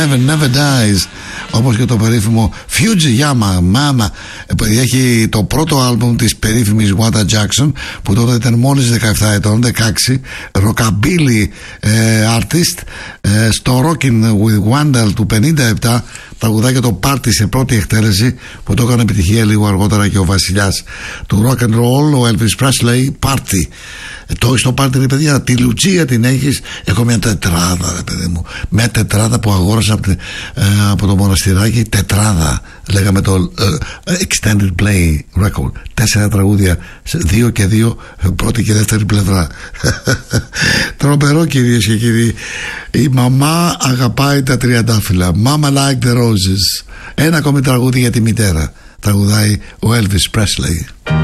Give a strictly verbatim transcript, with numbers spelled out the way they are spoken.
Never Never Dies, όπως και το περίφημο Fujiyama Mama. Έχει το πρώτο άλμπουμ της περίφημης Wanda Jackson, που τότε ήταν μόλις δεκαεπτά ετών, δεκαέξι, rockabilly ε, artist. ε, στο Rockin' with Wanda του πενήντα επτά τραγουδάει και το Party σε πρώτη εκτέλεση, που το έκανε επιτυχία λίγο αργότερα και ο βασιλιάς του rock and roll, ο Elvis Presley. Party. Το έχεις το πάρτι, ρε παιδιά, τη Λουτσία την έχεις. Έχω μια τετράδα, ρε παιδί μου. Μια τετράδα που αγόρασα από, ε, από το μοναστηράκι. Τετράδα, λέγαμε το ε, Extended Play Record. Τέσσερα τραγούδια, δύο και δύο, πρώτη και δεύτερη πλευρά. Τρομερό, κυρίες και κύριοι. Η μαμά αγαπάει τα τριαντάφυλλα. Mama like the roses. Ένα ακόμη τραγούδι για τη μητέρα. Τραγουδάει ο Elvis Presley.